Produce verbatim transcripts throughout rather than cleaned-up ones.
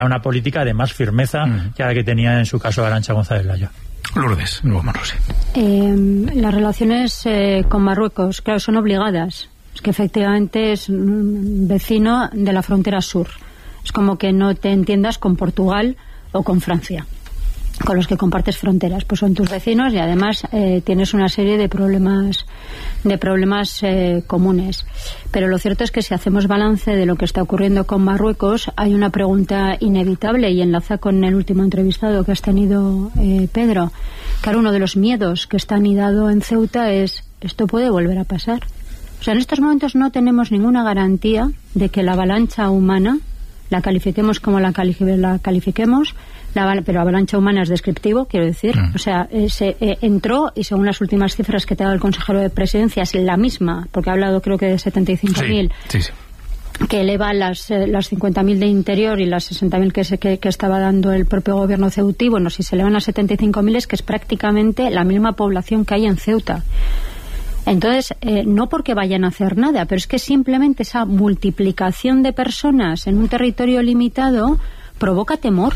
una política de más firmeza mm. que la que tenía en su caso Arantxa González Laya. Lourdes, vamos, no sé. Eh, las relaciones eh, con Marruecos, claro, son obligadas. Es que efectivamente es un vecino de la frontera sur. Es como que no te entiendas con Portugal o con Francia, con los que compartes fronteras, pues son tus vecinos y además eh, tienes una serie de problemas de problemas eh, comunes. Pero lo cierto es que si hacemos balance de lo que está ocurriendo con Marruecos, hay una pregunta inevitable y enlaza con el último entrevistado que has tenido, eh, Pedro. Claro, uno de los miedos que está anidado en Ceuta es: ¿esto puede volver a pasar? O sea, en estos momentos no tenemos ninguna garantía de que la avalancha humana, la califiquemos como la, cali la califiquemos, la, pero avalancha humana es descriptivo, quiero decir, mm. o sea, eh, se eh, entró, y según las últimas cifras que te ha dado el consejero de Presidencia es la misma, porque ha hablado creo que de setenta y cinco mil, sí, sí, sí. que eleva las, eh, las cincuenta mil de interior y las sesenta mil que, que, que estaba dando el propio gobierno ceutí. Bueno, si se elevan a setenta y cinco mil es que es prácticamente la misma población que hay en Ceuta. Entonces, eh, no porque vayan a hacer nada, pero es que simplemente esa multiplicación de personas en un territorio limitado provoca temor.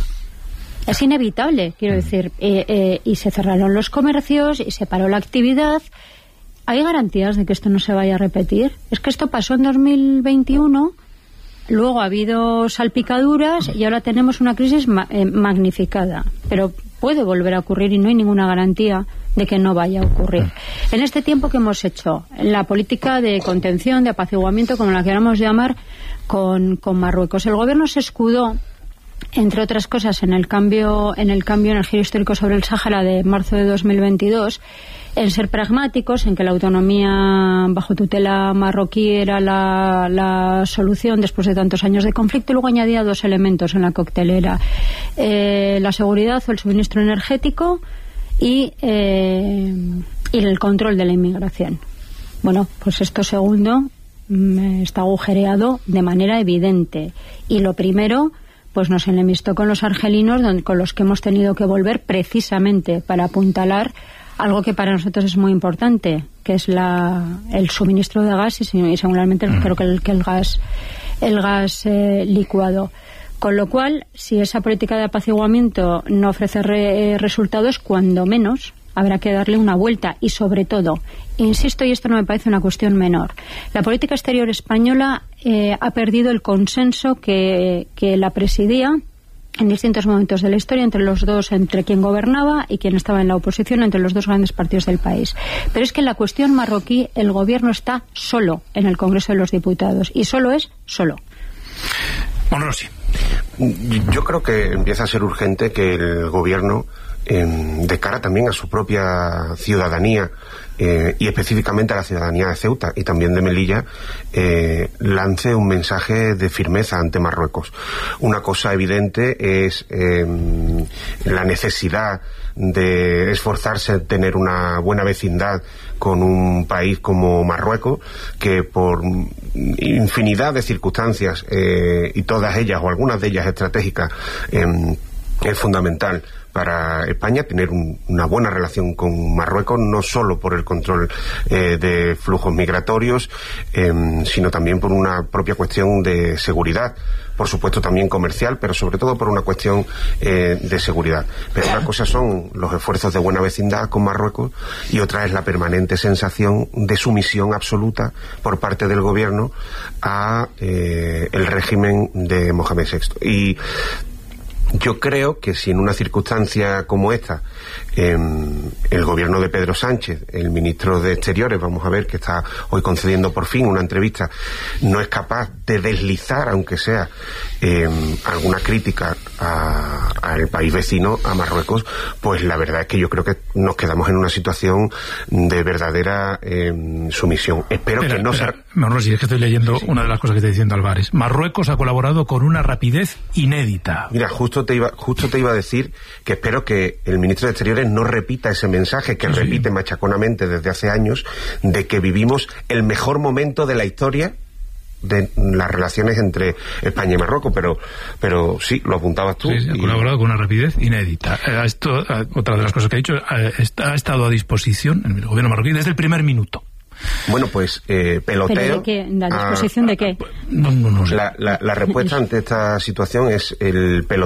Es inevitable, quiero decir. Eh, eh, y se cerraron los comercios y se paró la actividad. ¿Hay garantías de que esto no se vaya a repetir? Es que esto pasó en dos mil veintiuno, luego ha habido salpicaduras y ahora tenemos una crisis ma eh, magnificada. Pero puede volver a ocurrir y no hay ninguna garantía de que no vaya a ocurrir. En este tiempo que hemos hecho, la política de contención, de apaciguamiento, como la queramos llamar, con, con Marruecos, el gobierno se escudó, entre otras cosas, en el cambio en el cambio en el giro histórico sobre el Sáhara de marzo de dos mil veintidós, en ser pragmáticos, en que la autonomía bajo tutela marroquí era la, la solución después de tantos años de conflicto, y luego añadía dos elementos en la coctelera: eh, la seguridad o el suministro energético y, eh, y el control de la inmigración. Bueno, pues esto segundo mm, está agujereado de manera evidente, y lo primero pues nos enemistó con los argelinos, donde, con los que hemos tenido que volver precisamente para apuntalar algo que para nosotros es muy importante, que es la, el suministro de gas y, y singularmente mm. creo que el, que el gas el gas eh, licuado. Con lo cual, si esa política de apaciguamiento no ofrece re, resultados, cuando menos habrá que darle una vuelta. Y sobre todo, insisto, y esto no me parece una cuestión menor, la política exterior española eh, ha perdido el consenso que, que la presidía en distintos momentos de la historia entre los dos, entre quien gobernaba y quien estaba en la oposición, entre los dos grandes partidos del país. Pero es que en la cuestión marroquí el gobierno está solo en el Congreso de los Diputados, y solo es solo. Bueno, sí. Yo creo que empieza a ser urgente que el gobierno, eh, de cara también a su propia ciudadanía, eh, y específicamente a la ciudadanía de Ceuta y también de Melilla, eh, lance un mensaje de firmeza ante Marruecos. Una cosa evidente es eh, la necesidad de esforzarse en tener una buena vecindad con un país como Marruecos, que por infinidad de circunstancias, eh, y todas ellas o algunas de ellas estratégicas, eh, es fundamental para España tener un, una buena relación con Marruecos, no solo por el control eh, de flujos migratorios, eh, sino también por una propia cuestión de seguridad, por supuesto también comercial, pero sobre todo por una cuestión eh, de seguridad. Pero una cosa son los esfuerzos de buena vecindad con Marruecos y otra es la permanente sensación de sumisión absoluta por parte del gobierno a eh, el régimen de Mohamed sexto. Y yo creo que si en una circunstancia como esta eh, el gobierno de Pedro Sánchez, el ministro de Exteriores, vamos a ver que está hoy concediendo por fin una entrevista, no es capaz de deslizar, aunque sea eh, alguna crítica al país vecino, a Marruecos, pues la verdad es que yo creo que nos quedamos en una situación de verdadera eh, sumisión. Espero espera, que no sea... No, no, si es que estoy leyendo sí, sí. una de las cosas que está diciendo Álvarez. Marruecos ha colaborado con una rapidez inédita. Mira, justo te iba, justo te iba a decir que espero que el ministro de Exteriores no repita ese mensaje que sí. repite machaconamente desde hace años, de que vivimos el mejor momento de la historia de las relaciones entre España y Marruecos, pero pero sí, lo apuntabas tú. Sí, sí, ha y... colaborado con una rapidez inédita. Eh, esto, eh, otra de las cosas que ha dicho, eh, está, ha estado a disposición el gobierno marroquí desde el primer minuto. Bueno, pues eh, peloteo. ¿Pero de qué? ¿La disposición a, de qué? No, no, no sé. La, la, la respuesta ante esta situación es el peloteo